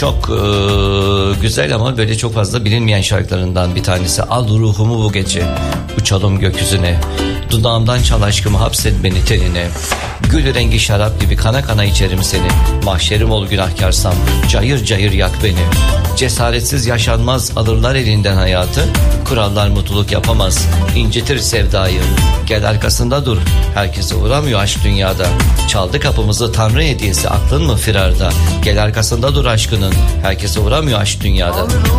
Çok güzel ama böyle çok fazla bilinmeyen şarkılarından bir tanesi. Al ruhumu bu gece, uçalım gökyüzüne. Dudağımdan çal aşkımı, hapset beni tenine. Gül rengi şarap gibi kana kana içerim seni. Mahşerim ol günahkarsam, cayır cayır yak beni. Cesaretsiz yaşanmaz, alırlar elinden hayatı. Kurallar mutluluk yapamaz, incitir sevdayı. Gel arkasında dur, herkese uğramıyor aşk dünyada. Çaldı kapımızı Tanrı hediyesi, aklın mı firarda? Gel arkasında dur aşkının, herkese uğramıyor aşk dünyada.